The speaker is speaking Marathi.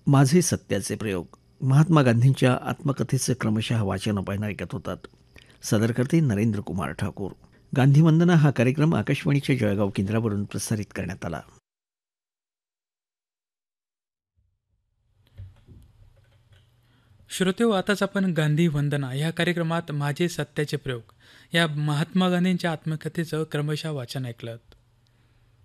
माझे सत्याचे प्रयोग महात्मा गांधींच्या आत्मकथेचं क्रमशः वाचन आपण ऐकत होतात. सदर करते नरेंद्र कुमार ठाकूर. गांधी वंदना हा कार्यक्रम आकाशवाणीच्या जळगाव केंद्रावरून प्रसारित करण्यात आला. श्रोतेहो, आताच आपण गांधी वंदना या कार्यक्रमात माझे सत्याचे प्रयोग या महात्मा गांधींच्या आत्मकथेचं क्रमशः वाचन ऐकलं.